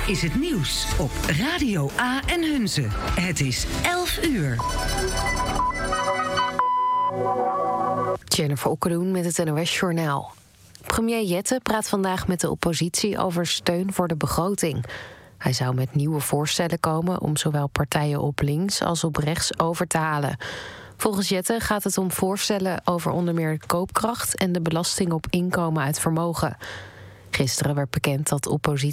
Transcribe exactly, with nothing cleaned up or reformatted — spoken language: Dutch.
is het nieuws op Radio A en Hunze. Het is elf uur. Jennifer Okkeloen met het N O S-journaal. Premier Jette praat vandaag met de oppositie over steun voor de begroting. Hij zou met nieuwe voorstellen komen om zowel partijen op links als op rechts over te halen. Volgens Jette gaat het om voorstellen over onder meer koopkracht en de belasting op inkomen uit vermogen. Gisteren werd bekend dat oppositie